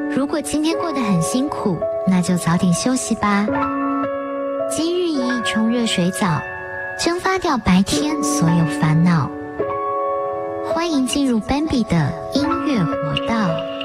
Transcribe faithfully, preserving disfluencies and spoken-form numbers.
如果今天过得很辛苦，那就早点休息吧。今日一冲热水澡，蒸发掉白天所有烦恼。欢迎进入 Bambi 的音乐活道。